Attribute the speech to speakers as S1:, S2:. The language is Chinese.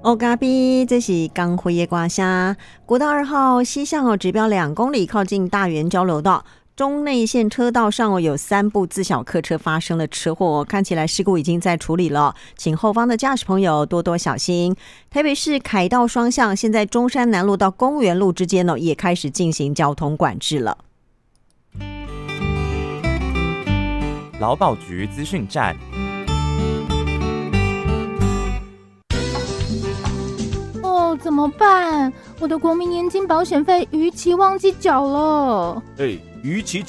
S1: 哦，咖比，这是刚辉的瓜声。国道2号西向指标2公里，靠近大园交流道中内线车道上有3部自小客车发生了车祸，看起来事故已经在处理了，请后方的驾驶朋友多多小心。台北市凯道双向，现在中山南路到公园路之间也开始进行交通管制了。
S2: 劳保局资讯站。
S3: 怎么办？我的国民年金保险费逾期忘记缴了。
S4: 逾期